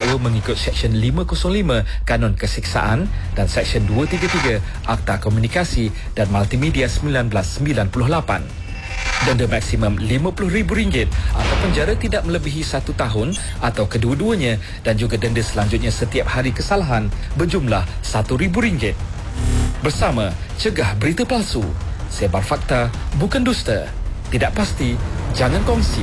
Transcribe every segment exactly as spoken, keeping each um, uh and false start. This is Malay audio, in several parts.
didakwa mengikut Seksyen lima kosong lima Kanun Keseksaan dan Seksyen dua tiga tiga Akta Komunikasi dan Multimedia seribu sembilan ratus sembilan puluh lapan. Denda maksimum lima puluh ribu ringgit atau penjara tidak melebihi satu tahun atau kedua-duanya, dan juga denda selanjutnya setiap hari kesalahan berjumlah satu ribu ringgit. Bersama, cegah berita palsu. Sebar fakta, bukan dusta. Tidak pasti, jangan kongsi.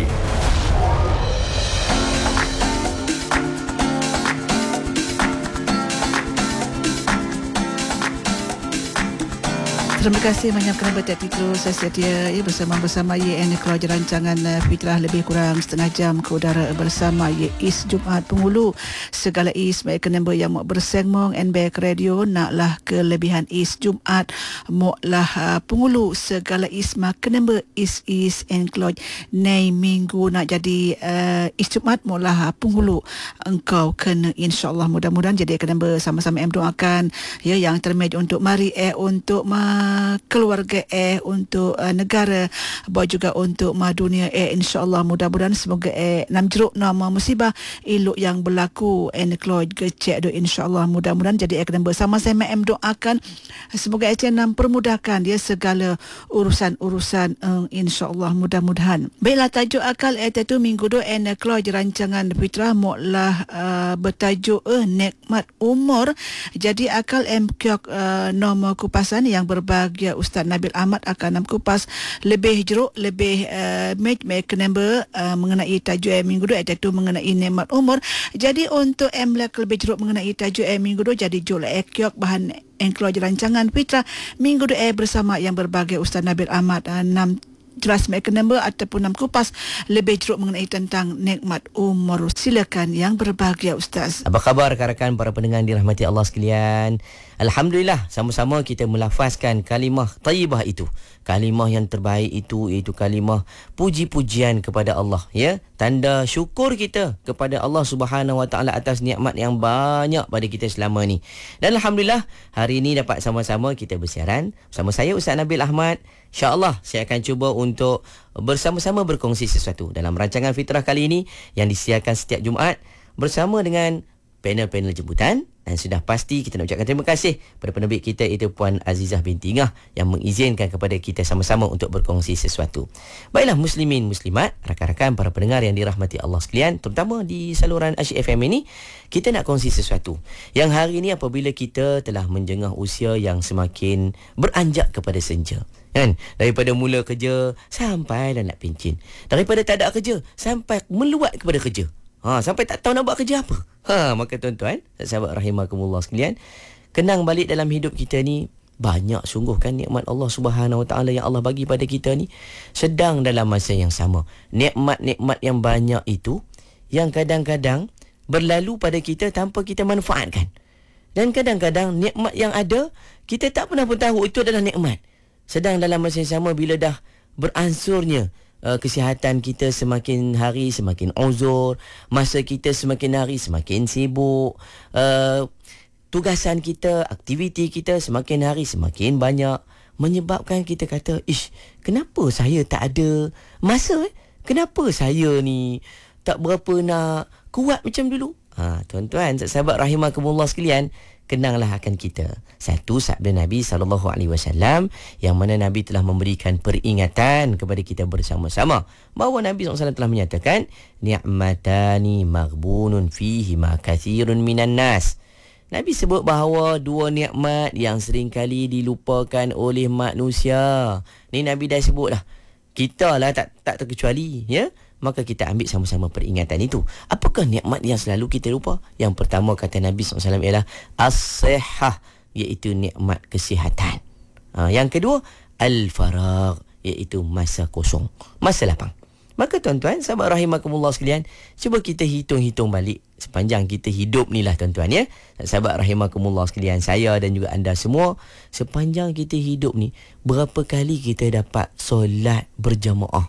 Terima kasih banyak kerana berhati terus setia ya, bersama-bersama Y N Keluarga Rancangan Fitrah lebih kurang setengah jam ke udara bersama Ye Is Jumaat Penghulu. Segala is baik kenamba yang mau bersengmong N B K Radio naklah kelebihan is Jumaat moklah uh, Penghulu. Segala is mak kenamba is is N Keluarga nei minggu nak jadi uh, is Jumaat moklah uh, Penghulu. Engkau kena insya-Allah mudah-mudahan jadi kenamba sama-sama em doakan ya yang terbaik untuk mari eh untuk ma keluarga eh untuk uh, negara, baik juga untuk ma dunia eh insya-Allah mudah-mudahan semoga eh nam jeruk nama musibah elok yang berlaku eh keluarga cek do insya-Allah mudah-mudahan jadi eh kena bersama-sama em doakan semoga eh nam permudahkan dia segala urusan-urusan uh, insya-Allah mudah-mudahan. Baiklah, tajuk akal eh tu minggu do eh keluarga rancangan Fitrah moklah uh, bertajuk eh nikmat umur. Jadi akal em kiok uh, nama kupasan yang berbagi Ustaz Nabil Ahmad akan nam kupas lebih jeruk lebih uh, make make number uh, mengenai tajuk eh, minggu dua iaitu mengenai nikmat umur. Jadi untuk emlek lebih jeruk mengenai tajuk eh, minggu dua jadi jol eh kiok bahan yang keluar rancangan Fitrah minggu dua eh, bersama yang berbagai Ustaz Nabil Ahmad uh, enam jelas make number ataupun enam kupas lebih jeruk mengenai tentang nikmat umur. Silakan yang berbahagia Ustaz. Apa khabar rakan-rakan para pendengar dirahmati Allah sekalian? Alhamdulillah, sama-sama kita melafazkan kalimah tayyibah itu. Kalimah yang terbaik itu iaitu kalimah puji-pujian kepada Allah, ya. Tanda syukur kita kepada Allah Subhanahu Wa Taala atas nikmat yang banyak pada kita selama ni. Dan alhamdulillah, hari ini dapat sama-sama kita bersiaran bersama saya Ustaz Nabil Ahmad. InsyaAllah saya akan cuba untuk bersama-sama berkongsi sesuatu dalam rancangan Fitrah kali ini yang disiarkan setiap Jumaat bersama dengan panel-panel jemputan. Dan sudah pasti kita nak ucapkan terima kasih kepada penerbit kita iaitu Puan Azizah binti Ngah yang mengizinkan kepada kita sama-sama untuk berkongsi sesuatu. Baiklah muslimin muslimat, rakan-rakan para pendengar yang dirahmati Allah sekalian, terutama di saluran Asyik F M ini, kita nak kongsi sesuatu yang hari ini apabila kita telah menjengah usia yang semakin beranjak kepada senja, kan? Daripada mula kerja sampai dah nak pencen, daripada tak ada kerja sampai meluat kepada kerja, ha, sampai tak tahu nak buat kerja apa. Ha, maka tuan-tuan, sahabat rahimakumullah sekalian, kenang balik dalam hidup kita ni banyak sungguh kan nikmat Allah Subhanahu Wa Taala yang Allah bagi pada kita ni. Sedang dalam masa yang sama, nikmat-nikmat yang banyak itu yang kadang-kadang berlalu pada kita tanpa kita manfaatkan. Dan kadang-kadang nikmat yang ada kita tak pernah pun tahu itu adalah nikmat. Sedang dalam masa yang sama bila dah beransurnya Uh, kesihatan kita semakin hari semakin uzur, masa kita semakin hari semakin sibuk, uh, tugasan kita, aktiviti kita semakin hari semakin banyak, menyebabkan kita kata, ish, kenapa saya tak ada masa eh? Kenapa saya ni tak berapa nak kuat macam dulu? Ha, tuan-tuan, sahabat rahimakumullah sekalian, kenanglah akan kita satu sabda Nabi sallallahu alaihi wasallam yang mana Nabi telah memberikan peringatan kepada kita bersama-sama bahawa Nabi sallallahu alaihi wasallam telah menyatakan ni'matani maghbunun fihi ma kathirun minan nas. Nabi sebut bahawa dua nikmat yang sering kali dilupakan oleh manusia. Ni Nabi dah sebut dah. Kita lah tak tak terkecuali, ya. Maka kita ambil sama-sama peringatan itu. Apakah nikmat yang selalu kita lupa? Yang pertama kata Nabi sallallahu alaihi wasallam ialah as-sihhah, iaitu nikmat kesihatan. Ha, yang kedua al-faragh, iaitu masa kosong, masa lapang. Maka tuan-tuan, sahabat rahimakumullah sekalian, cuba kita hitung-hitung balik sepanjang kita hidup ni lah tuan-tuan, ya. Sahabat rahimakumullah sekalian, saya dan juga anda semua, sepanjang kita hidup ni, berapa kali kita dapat solat berjamaah?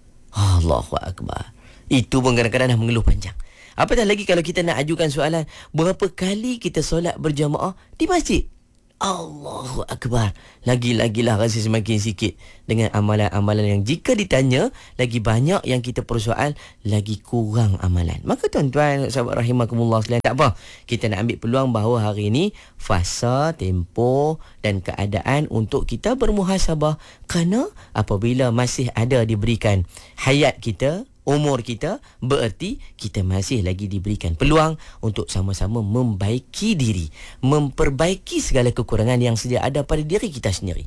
Allahu Akbar. Itu pun kadang-kadang dah mengeluh panjang. Apatah lagi kalau kita nak ajukan soalan, berapa kali kita solat berjamaah di masjid? Allahu Akbar. Lagi-lagilah rasa semakin sikit dengan amalan-amalan yang jika ditanya, lagi banyak yang kita persoal, lagi kurang amalan. Maka tuan-tuan, sahabat rahimakumullah sekalian, tak apa, kita nak ambil peluang bahawa hari ini fasa, tempoh dan keadaan untuk kita bermuhasabah. Kerana apabila masih ada diberikan hayat kita, umur kita, bererti kita masih lagi diberikan peluang untuk sama-sama membaiki diri, memperbaiki segala kekurangan yang sedia ada pada diri kita sendiri.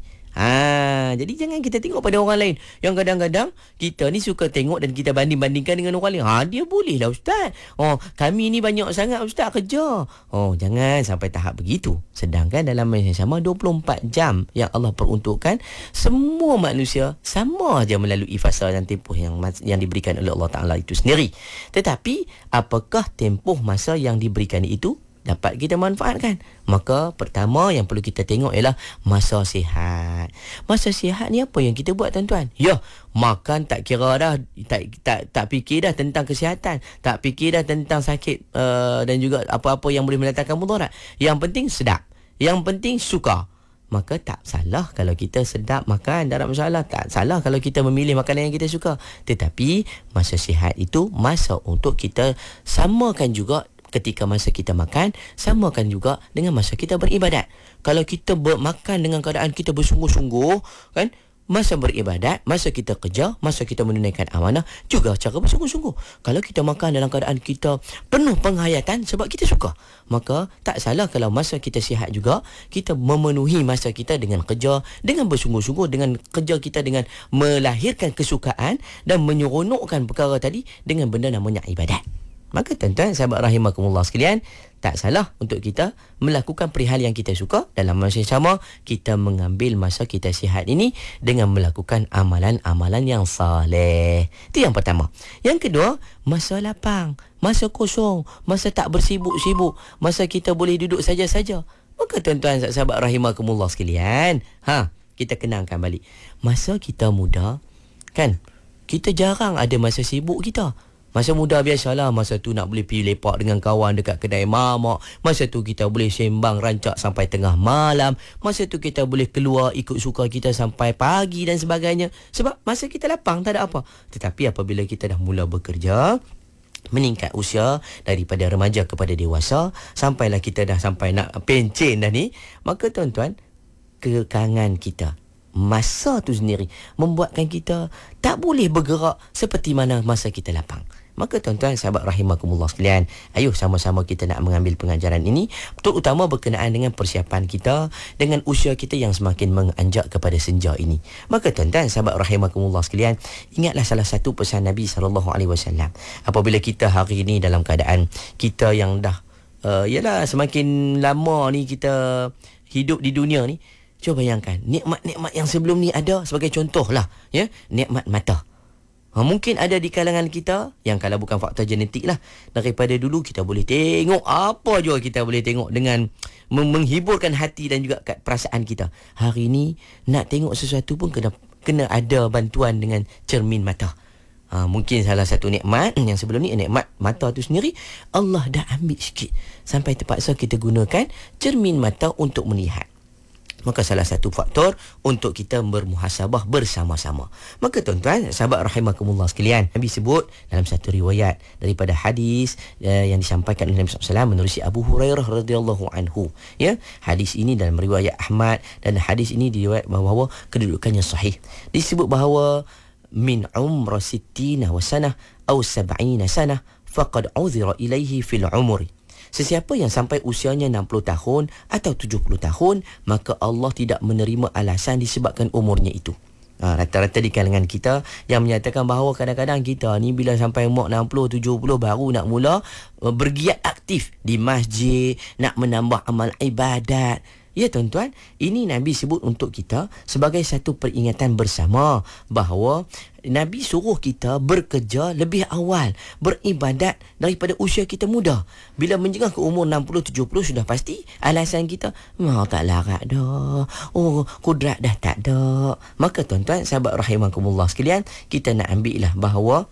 Ha, jadi jangan kita tengok pada orang lain yang kadang-kadang kita ni suka tengok dan kita banding-bandingkan dengan orang lain. Ha, dia boleh lah ustaz. Oh, kami ni banyak sangat ustaz kerja. Oh, jangan sampai tahap begitu. Sedangkan dalam masa yang sama dua puluh empat jam yang Allah peruntukkan, semua manusia sama aja melalui fasa dan tempoh yang yang diberikan oleh Allah Taala itu sendiri. Tetapi apakah tempoh masa yang diberikan itu dapat kita manfaatkan? Maka pertama yang perlu kita tengok ialah masa sihat. Masa sihat ni apa yang kita buat tuan-tuan? Ya, makan tak kira dah, tak tak tak fikir dah tentang kesihatan, tak fikir dah tentang sakit uh, dan juga apa-apa yang boleh mendatangkan mudarat. Yang penting sedap, yang penting suka. Maka tak salah kalau kita sedap makan, tak ada masalah. Tak salah kalau kita memilih makanan yang kita suka. Tetapi masa sihat itu masa untuk kita samakan juga ketika masa kita makan, samakan juga dengan masa kita beribadat. Kalau kita makan dengan keadaan kita bersungguh-sungguh, kan, masa beribadat, masa kita kerja, masa kita menunaikan amanah juga cara bersungguh-sungguh. Kalau kita makan dalam keadaan kita penuh penghayatan sebab kita suka, maka tak salah kalau masa kita sihat juga kita memenuhi masa kita dengan kerja, dengan bersungguh-sungguh, dengan kerja kita dengan melahirkan kesukaan dan menyeronokkan perkara tadi dengan benda namanya ibadat. Maka tuan-tuan, sahabat rahimakumullah sekalian, tak salah untuk kita melakukan perihal yang kita suka. Dalam masa yang sama, kita mengambil masa kita sihat ini dengan melakukan amalan-amalan yang saleh. Itu yang pertama. Yang kedua, masa lapang, masa kosong, masa tak bersibuk-sibuk, masa kita boleh duduk saja-saja. Maka tuan-tuan, sahabat rahimakumullah sekalian, ha, kita kenangkan balik. Masa kita muda, kan, kita jarang ada masa sibuk kita. Masa muda biasalah, masa tu nak boleh pergi lepak dengan kawan dekat kedai mamak. Masa tu kita boleh sembang rancak sampai tengah malam. Masa tu kita boleh keluar ikut suka kita sampai pagi dan sebagainya. Sebab masa kita lapang, tak ada apa. Tetapi apabila kita dah mula bekerja, meningkat usia daripada remaja kepada dewasa, sampailah kita dah sampai nak pencen dah ni, maka tuan-tuan, kekangan kita, masa tu sendiri membuatkan kita tak boleh bergerak seperti mana masa kita lapang. Maka tuan-tuan, sahabat rahimakumullah sekalian, ayo sama-sama kita nak mengambil pengajaran ini, terutama berkenaan dengan persiapan kita dengan usia kita yang semakin menganjak kepada senja ini. Maka tuan-tuan, sahabat rahimakumullah sekalian, ingatlah salah satu pesan Nabi sallallahu alaihi wasallam. Apabila kita hari ini dalam keadaan kita yang dah uh, yalah semakin lama ni kita hidup di dunia ni, cuba bayangkan nikmat-nikmat yang sebelum ni ada. Sebagai contoh lah, ya, nikmat mata. Ha, mungkin ada di kalangan kita yang kalau bukan faktor genetik lah, daripada dulu kita boleh tengok apa juga kita boleh tengok dengan menghiburkan hati dan juga perasaan kita. Hari ni nak tengok sesuatu pun kena kena ada bantuan dengan cermin mata. Ha, mungkin salah satu nikmat yang sebelum ni, nikmat mata tu sendiri Allah dah ambil sikit sampai terpaksa kita gunakan cermin mata untuk melihat. Maka salah satu faktor untuk kita bermuhasabah bersama-sama. Maka tuan-tuan, sahabat rahimakumullah sekalian, Nabi sebut dalam satu riwayat daripada hadis uh, yang disampaikan oleh Nabi sallallahu alaihi wasallam menerusi Abu Hurairah radhiyallahu anhu. Ya, hadis ini dalam riwayat Ahmad dan hadis ini diriwayat bahawa kedudukannya sahih. Disebut bahawa min umra sittina wa sanah atau sab'ina sanah faqad uzira ilaihi fil umri. Sesiapa yang sampai usianya enam puluh tahun atau tujuh puluh tahun, maka Allah tidak menerima alasan disebabkan umurnya itu. Ha, rata-rata di kalangan kita yang menyatakan bahawa kadang-kadang kita ni bila sampai umur enam puluh, tujuh puluh baru nak mula uh, bergiat aktif di masjid, nak menambah amal ibadat. Ya tuan-tuan, ini Nabi sebut untuk kita sebagai satu peringatan bersama bahawa Nabi suruh kita bekerja lebih awal, beribadat daripada usia kita muda. Bila menjengah ke umur enam puluh, tujuh puluh sudah pasti alasan kita, "Mau tak larat dah. Oh, kudrat dah tak ada." Maka tuan-tuan, sahabat rahimakumullah sekalian, kita nak ambil lah bahawa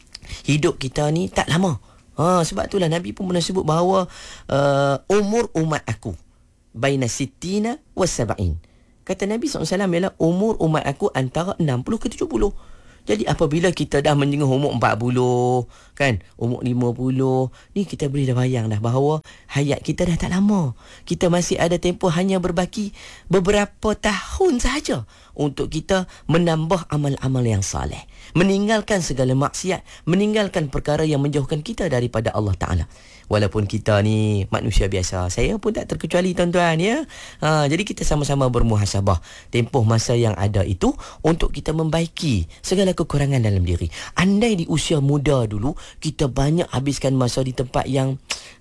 hidup kita ni tak lama. Ha, sebab itulah Nabi pun pernah sebut bahawa uh, umur umat aku, baina sittina wa sab'in. Kata Nabi sallallahu alaihi wasallam ialah umur umat aku antara enam puluh ke tujuh puluh. Jadi apabila kita dah menjengah umur empat puluh, kan, umur lima puluh, ni kita boleh dah bayang dah bahawa hayat kita dah tak lama. Kita masih ada tempoh hanya berbaki beberapa tahun sahaja untuk kita menambah amal-amal yang saleh, meninggalkan segala maksiat, meninggalkan perkara yang menjauhkan kita daripada Allah Ta'ala. Walaupun kita ni manusia biasa, saya pun tak terkecuali tuan-tuan, ya. Ha, jadi kita sama-sama bermuhasabah tempoh masa yang ada itu untuk kita membaiki segala kekurangan dalam diri. Andai di usia muda dulu kita banyak habiskan masa di tempat yang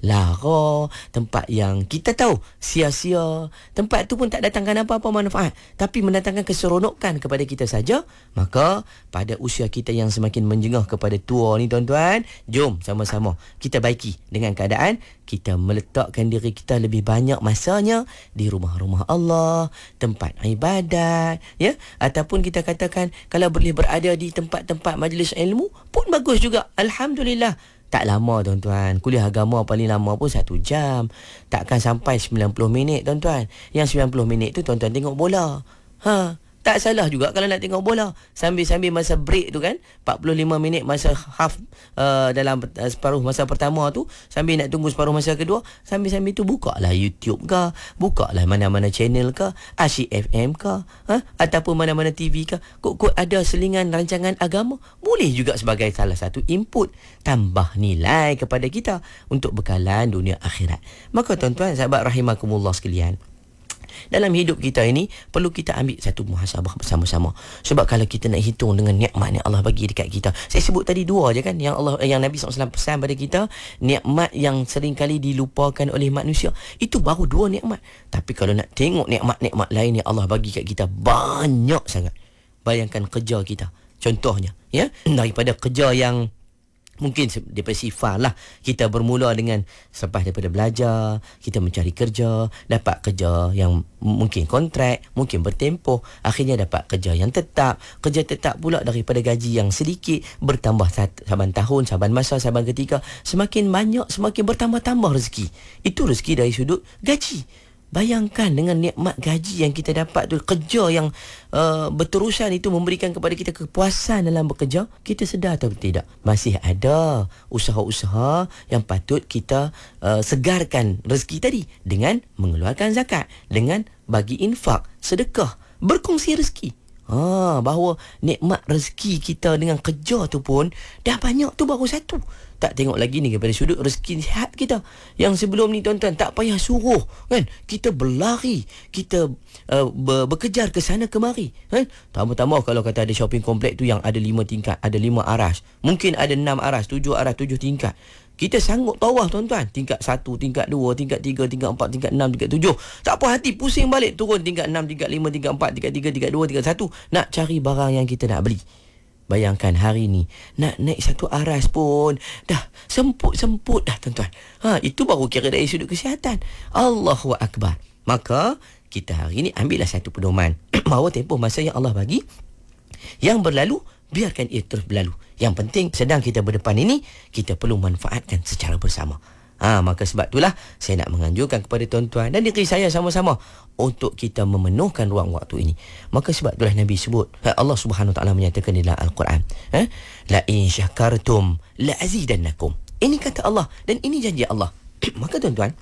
lara, tempat yang kita tahu sia-sia, tempat tu pun tak datangkan apa-apa manfaat, tapi mendatangkan keseronokan kepada kita saja, maka pada usia kita yang semakin menjengah kepada tua ni tuan-tuan, jom sama-sama kita baiki dengan keadaan kita meletakkan diri kita lebih banyak masanya di rumah-rumah Allah, tempat ibadat, ya, ataupun kita katakan kalau boleh berada di tempat-tempat majlis ilmu pun bagus juga. Alhamdulillah. Tak lama tuan-tuan. Kuliah agama paling lama pun satu jam. Takkan sampai sembilan puluh minit tuan-tuan. Yang sembilan puluh minit tu tuan-tuan tengok bola. Ha, tak salah juga kalau nak tengok bola. Sambil-sambil masa break tu kan, empat puluh lima minit masa half uh, dalam uh, separuh masa pertama tu, sambil nak tunggu separuh masa kedua, sambil-sambil tu buka lah YouTube ke, buka lah mana-mana channel ke, Asyik F M ke, ha? Ataupun mana-mana T V ke, kok-kok ada selingan rancangan agama, boleh juga sebagai salah satu input tambah nilai kepada kita untuk bekalan dunia akhirat. Maka tuan-tuan sahabat rahimakumullah sekalian, dalam hidup kita ini perlu kita ambil satu muhasabah bersama-sama. Sebab kalau kita nak hitung dengan nikmat yang Allah bagi dekat kita, saya sebut tadi dua je kan, yang Allah, yang Nabi sallallahu alaihi wasallam pesan pada kita, nikmat yang sering kali dilupakan oleh manusia, itu baru dua nikmat. Tapi kalau nak tengok nikmat-nikmat lain yang Allah bagi kat kita, banyak sangat. Bayangkan kerja kita, contohnya, ya, daripada kerja yang mungkin daripada sifar lah, kita bermula dengan selepas daripada belajar, kita mencari kerja, dapat kerja yang mungkin kontrak, mungkin bertempoh, akhirnya dapat kerja yang tetap. Kerja tetap pula daripada gaji yang sedikit, bertambah saban tahun, saban masa, saban ketika, semakin banyak, semakin bertambah-tambah rezeki. Itu rezeki dari sudut gaji. Bayangkan dengan nikmat gaji yang kita dapat tu, kerja yang uh, berterusan itu memberikan kepada kita kepuasan dalam bekerja, kita sedar atau tidak, masih ada usaha-usaha yang patut kita uh, segarkan rezeki tadi dengan mengeluarkan zakat, dengan bagi infak, sedekah, berkongsi rezeki. Ha, bahawa nikmat rezeki kita dengan kerja tu pun dah banyak tu, baru satu. Tak tengok lagi ni daripada sudut rezeki sihat kita. Yang sebelum ni tuan-tuan tak payah suruh kan, kita berlari, kita uh, ber- bekejar ke sana kemari kan. Tambah-tambah kalau kata ada shopping komplek tu yang ada lima tingkat, ada lima aras, mungkin ada enam aras, tujuh aras, tujuh tingkat. Kita sanggup tawaf tuan-tuan, tingkat satu, tingkat dua, tingkat tiga, tingkat empat, tingkat enam, tingkat tujuh. Tak apa hati pusing balik, turun tingkat enam, tingkat lima, tingkat empat, tingkat tiga, tingkat dua, tingkat satu, nak cari barang yang kita nak beli. Bayangkan hari ni nak naik satu aras pun dah semput-semput dah tuan-tuan. Ha, itu baru kira dari sudut kesihatan. Allahu Akbar. Maka kita hari ni ambillah satu pedoman bahawa tempoh masa yang Allah bagi, yang berlalu biarkan ia terus berlalu. Yang penting sedang kita berdepan ini, kita perlu manfaatkan secara bersama. Ha, maka sebab itulah saya nak menganjurkan kepada tuan-tuan dan diri saya sama-sama untuk kita memenuhkan ruang waktu ini. Maka sebab itulah Nabi sebut, Allah Subhanahu Wa Taala menyatakan dalam Al-Quran, ha? La in syakartum la azidannakum. Ini kata Allah dan ini janji Allah. Maka tuan-tuan,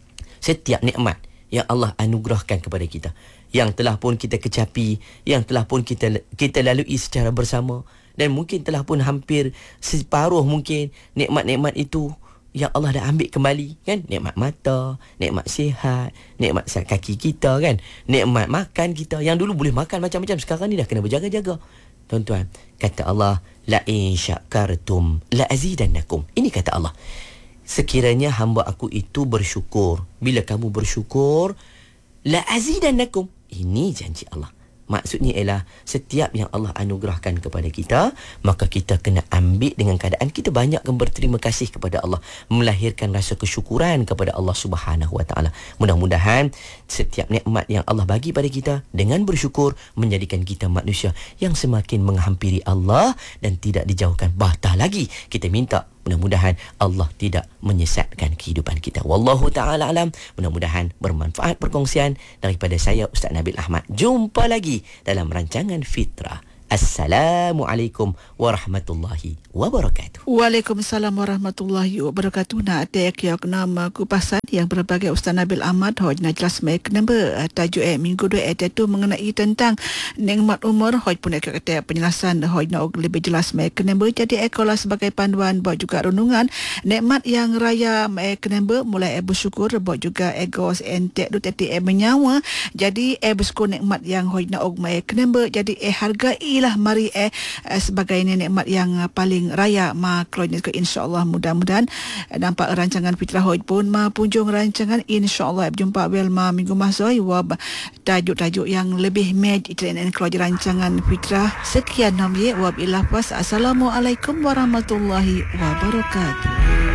setiap nikmat yang Allah anugerahkan kepada kita, yang telah pun kita kecapi, yang telah pun kita kita lalui secara bersama, dan mungkin telah pun hampir separuh mungkin nikmat-nikmat itu yang Allah dah ambil kembali kan, nikmat mata, nikmat sihat, nikmat sihat kaki kita kan, nikmat makan kita yang dulu boleh makan macam-macam, sekarang ni dah kena berjaga-jaga. Tuan-tuan, kata Allah, la in syakartum la azidannakum. Ini kata Allah, sekiranya hamba aku itu bersyukur, bila kamu bersyukur, la azidannakum. Ini janji Allah. Maksudnya ialah setiap yang Allah anugerahkan kepada kita, maka kita kena ambil dengan keadaan kita banyakkan berterima kasih kepada Allah, melahirkan rasa kesyukuran kepada Allah Subhanahu Wa Taala. Mudah-mudahan setiap nikmat yang Allah bagi pada kita dengan bersyukur menjadikan kita manusia yang semakin menghampiri Allah dan tidak dijauhkan. Bahtah lagi kita minta Mudah-mudahan Allah tidak menyesatkan kehidupan kita. Wallahu ta'ala alam. Mudah-mudahan bermanfaat perkongsian daripada saya, Ustaz Nabil Ahmad. Jumpa lagi dalam rancangan Fitrah. Assalamualaikum warahmatullahi wabarakatuh. Waalaikumsalam warahmatullahi wabarakatuh. Nak atek yang nama kupasan yang berbagai Ustaz Nabil Ahmad hoj nak jelas mek number tajuk eh minggu dua et itu mengenai tentang nikmat umur hoj pun ek kata penjelasan hoj nak lebih jelas mek number. Jadi ekolah sebagai panduan buat juga renungan nikmat yang raya mek number mulai eh bersyukur buat juga ego entek du teti eh menyawa. Jadi eh bersyukur nikmat yang hoj nak mek number. Jadi eh hargai lah mari eh sebagai nikmat yang paling raya ma klonya ke insyaallah. Mudah-mudahan nampak rancangan Fitrah hoj pun ma punjung rancangan insyaallah berjumpa bel ma minggu masoi wab tajuk-tajuk yang lebih mej iklan keluar rancangan Fitrah. Sekian nam ye wab ilah was. Assalamualaikum warahmatullahi wabarakatuh.